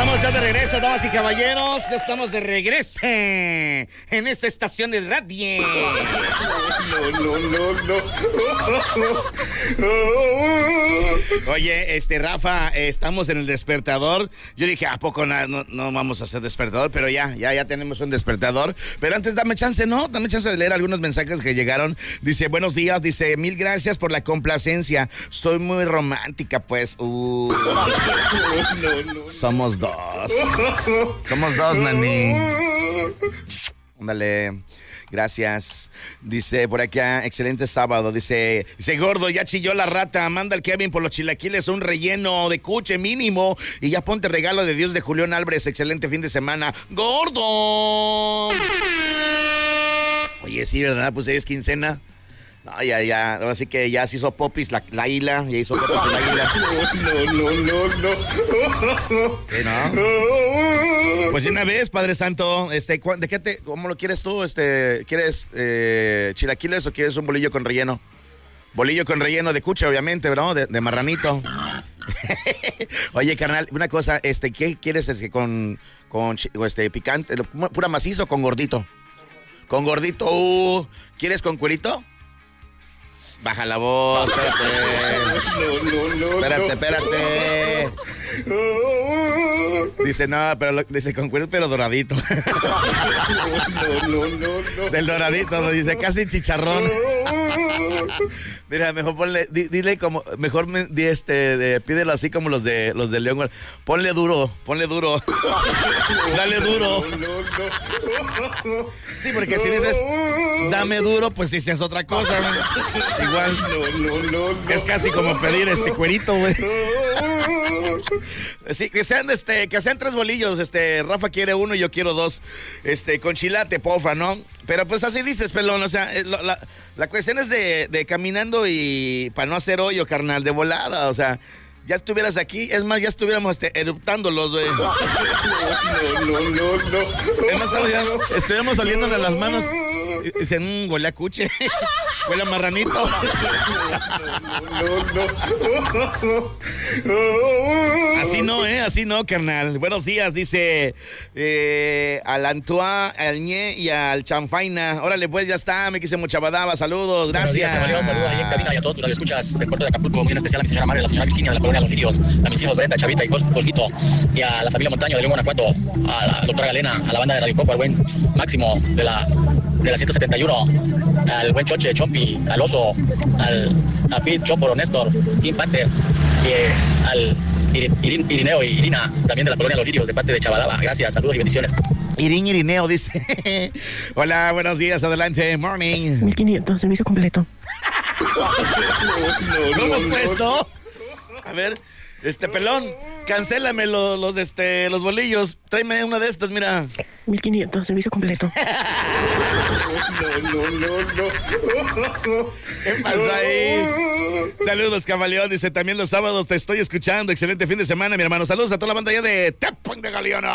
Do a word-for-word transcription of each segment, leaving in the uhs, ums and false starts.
Estamos ya de regreso, damas y caballeros. Ya estamos de regreso en esta estación de radio. No, no, no, no. Oye, este, Rafa, estamos en el despertador. Yo dije, ¿a poco no, no, no vamos a hacer despertador? Pero ya, ya, ya tenemos un despertador. Pero antes dame chance, ¿no? Dame chance de leer algunos mensajes que llegaron. Dice, buenos días, dice, mil gracias por la complacencia. Soy muy romántica, pues. Uh. No, no, no. Somos dos. Somos dos, Nani. Ándale. Gracias. Dice por acá, excelente sábado. Dice, dice, gordo, ya chilló la rata. Manda al Kevin por los chilaquiles un relleno de cuche mínimo. Y ya ponte regalo de Dios de Julián Álvarez. Excelente fin de semana. ¡Gordo! Oye, sí, ¿verdad? Pues es quincena. No, ya, ya, ahora sí que ya se hizo popis la, la isla, ya hizo popis la isla. No, no, no, no. ¿Qué, no? Pues de una vez, Padre Santo, este, ¿de qué te, cómo lo quieres tú? Este, ¿quieres eh, chilaquiles o quieres un bolillo con relleno? Bolillo con relleno de cucha, obviamente, ¿no? De, de marranito. Oye, carnal, una cosa, este, ¿qué quieres? Es que con, con, este, picante, pura macizo o con gordito. Con gordito, uh, ¿quieres con cuerito? Baja la voz, espérate. No, no, no. Espérate, no. espérate. Dice, no, pero lo, dice con cuero, pero doradito. No, no, no, no. Del doradito, dice, casi chicharrón. Mira, mejor ponle, di, dile como, mejor me, di este, de, pídelo así como los de los de León. Ponle duro, ponle duro. Dale duro. No, no, no. Sí, porque si dices, dame duro, pues si es otra cosa, güey. Igual. No, no, no, no. Es casi como pedir este cuerito, güey. Sí, que sean este, que sean tres bolillos, este, Rafa quiere uno y yo quiero dos, este, con chilate, porfa, ¿no? Pero pues así dices, pelón, o sea, la, la, la cuestión es de, de caminando y para no hacer hoyo, carnal, de volada, o sea, ya estuvieras aquí, es más, ya estuviéramos este, eruptándolos, güey. No, no, no, no. Es más, ya estuviéramos oliéndole las manos y dicen, mmm, huele a cuche, huele a marranito. No, no, no. Así no, ¿eh? Así no, carnal. Buenos días, dice eh, al Antoine, al Ñe y al Chanfaina. Órale, pues, ya está, me quise muchabadaba. Saludos, gracias. Buenos días, Camaleón. Saludos ahí en cabina y a todos tus escuchas en Puerto de Acapulco. Muy en especial a mi señora madre, la señora Virginia de la colonia Los Lirios, a mis hijos Brenda, Chavita y Colquito, y a la familia Montaño de León, Guanajuato, a la doctora Galena, a la banda de Radio Coco, al buen Máximo de la, de la ciento setenta y uno, al buen Choche, Chompi, al Oso, al a Pete, Choporo, Néstor, Kim Panther, y eh, al Irin, Irineo y Irina, también de la colonia Los Lirios, de parte de Chavalaba. Gracias, saludos y bendiciones. Irin Irineo dice, hola, buenos días, adelante, morning. mil quinientos, servicio completo. ¿Cómo fue eso? A ver, este pelón, cancélame los, los, este, los bolillos, tráeme una de estas, mira. mil quinientos, servicio completo. No, no, no, no. ¿Qué pasa ahí? Saludos, Camaleón. Dice, también los sábados te estoy escuchando. Excelente fin de semana, mi hermano. Saludos a toda la banda allá de Tepón de Galeano.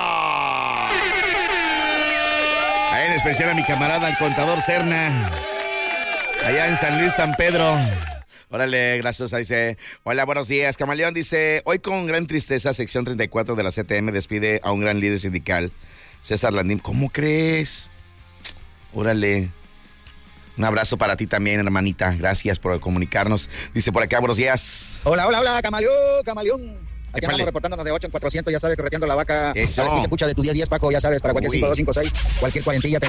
Ahí en especial a mi camarada, el contador Serna. Allá en San Luis, San Pedro. Órale, gracias. Dice, hola, buenos días. Camaleón dice, hoy con gran tristeza, sección treinta y cuatro de la C T M despide a un gran líder sindical, César Landín. ¿Cómo crees? Órale. Un abrazo para ti también, hermanita. Gracias por comunicarnos. Dice por acá, buenos días. Hola, hola, hola, Camaleón, Camaleón. Aquí Épale. andamos reportándonos de ocho en cuatrocientos, ya sabes, correteando la vaca. Eso. Sabes que te escucha de tu día diez, Paco, ya sabes, para cualquier Uy. cinco dos cinco seis, cualquier cuarentilla.